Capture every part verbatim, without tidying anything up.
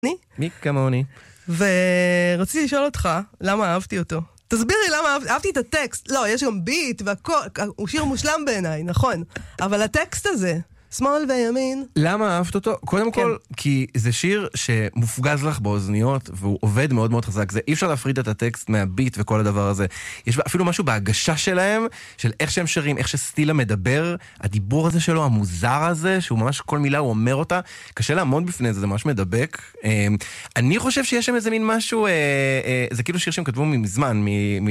מי כמוני. ורציתי לשאול אותך, למה אהבתי אותו? תסביר לי למה אהבתי, אהבתי את הטקסט. לא, יש גם ביט והכל, הוא שיר מושלם בעיניי, נכון. אבל הטקסט הזה, שמאל וימין. למה אהבת אותו? קודם כל, כי זה שיר שמופגז לך באוזניות, והוא עובד מאוד מאוד חזק. זה אי אפשר להפריד את הטקסט מהביט וכל הדבר הזה. יש אפילו משהו בהגשה שלהם, של איך שהם שרים, איך שסטילה מדבר, הדיבור הזה שלו, המוזר הזה, שהוא ממש כל מילה הוא אומר אותה, קשה לעמוד בפני זה, זה ממש מדבק. אני חושב שיש שם איזה מין משהו, זה כאילו שיר שהם כתבו מזמן,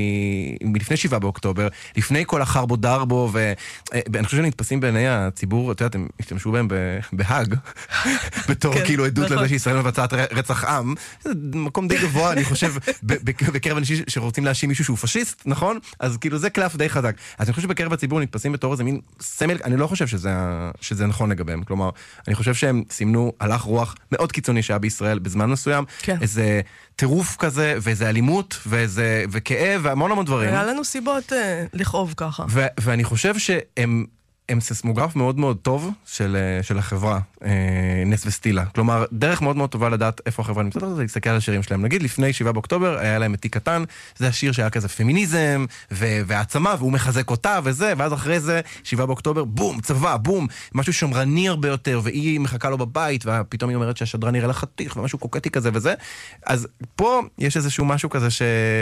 מלפני שבעה באוקטובר, לפני כל החרבו דרבו, ואני חושב שנתפסים בעיני הציבור, אתה יודע, אתם השתמשו בהם בהאג, בתור כאילו עדות לזה שישראל מבצעת רצח עם. זה מקום די גבוה, אני חושב, בקרב אנשים שרוצים להאשים מישהו שהוא פשיסט, נכון? אז כאילו זה קלף די חזק. אז אני חושב שבקרב הציבור נתפסים בתור איזה מין סמל, אני לא חושב שזה נכון לגביהם. כלומר, אני חושב שהם סימנו הלך רוח מאוד קיצוני שהיה בישראל בזמן מסוים, איזה טירוף כזה, ואיזה אלימות, ואיזה וכאב, והמון המון דברים. היה לנו סיבות לכאוב ככה. ואני חושב שהם הם ססמוגרף מאוד מאוד טוב של, של החברה, נס וסטילה. כלומר, דרך מאוד מאוד טובה לדעת איפה החברה נמצאת, זה להסתכל על השירים שלהם. נגיד, לפני שבעה באוקטובר, היה להם את תיק קטן, זה השיר שהיה כזה פמיניזם, והעצמה, והוא מחזק אותה, וזה, ואז אחרי זה, שבעה באוקטובר, בום, צבא, בום, משהו שמרני הרבה יותר, והיא מחכה לו בבית, ופתאום היא אומרת שהשדרן נראה לה חתיך, ומשהו קוקטי כזה וזה. אז פה יש איזשהו משהו כזה,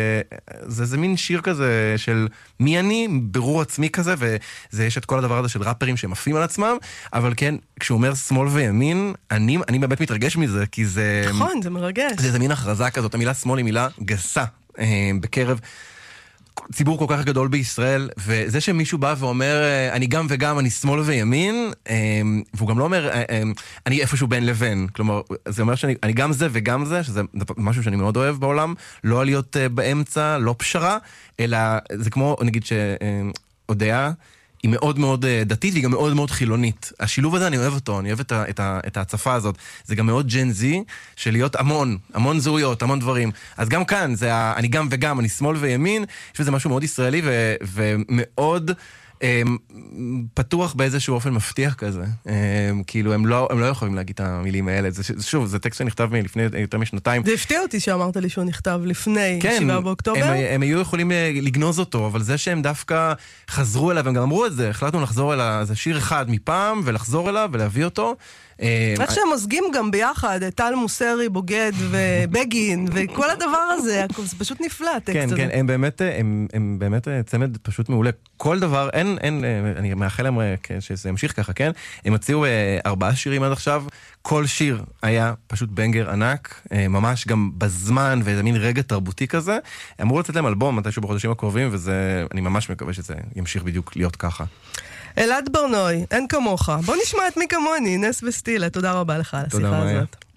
שזה זה מין שיר כזה של מי אני, ברור עצמי כזה, וזה יש את כל הדבר הזה של ראפרים שמפים על עצמם, אבל כן, כשהוא אומר שמאל וימין, אני, אני באמת מתרגש מזה, כי זה... נכון, זה מרגש. זה, זה מין הכרזה כזאת, המילה שמאל היא מילה גסה, אה, בקרב ציבור כל כך גדול בישראל, וזה שמישהו בא ואומר, אני גם וגם, אני שמאל וימין, אה, והוא גם לא אומר, אה, אה, אני איפשהו בין לבין, כלומר, זה אומר שאני אני גם זה וגם זה, שזה משהו שאני מאוד אוהב בעולם, לא להיות אה, באמצע, לא פשרה, אלא זה כמו, נגיד שהודעה, היא מאוד מאוד דתית, והיא גם מאוד מאוד חילונית. השילוב הזה, אני אוהב אותו, אני אוהב את, ה, את, ה, את ההצפה הזאת. זה גם מאוד ג'ן זי, של להיות המון, המון זהויות, המון דברים. אז גם כאן, זה ה, אני גם וגם, אני שמאל וימין, יש בזה משהו מאוד ישראלי, ו, ומאוד פתוח באיזשהו אופן מבטיח כזה. כאילו, הם לא, הם לא יכולים להגיד את המילים האלה. זה, שוב, זה טקסט שנכתב מלפני יותר משנתיים. זה הפתיע אותי שאמרת לי שהוא נכתב לפני שבעה באוקטובר. הם, הם היו יכולים לגנוז אותו, אבל זה שהם דווקא חזרו אליו, הם גם אמרו את זה, החלטנו לחזור אליו, זה שיר אחד מפעם, ולחזור אליו ולהביא אותו. איך שהם מוזגים גם ביחד, טל מוסרי, בוגד ובגין, וכל הדבר הזה, זה פשוט נפלא, הטקסט הזה. כן, כן, הם באמת, הם, הם באמת צמד פשוט מעולה. כל דבר, אין, אין, אני מאחל להם שזה ימשיך ככה, כן? הם הציעו ארבעה שירים עד עכשיו, כל שיר היה פשוט בנגר ענק, ממש גם בזמן, ואיזה מין רגע תרבותי כזה. אמרו לצאת להם אלבום מתישהו בחודשים הקרובים, וזה, אני ממש מקווה שזה ימשיך בדיוק להיות ככה. אלעד ברנוי, אין כמוך. בוא נשמע את מי כמוני, נס וסטילה. תודה רבה לך על השיחה הזאת.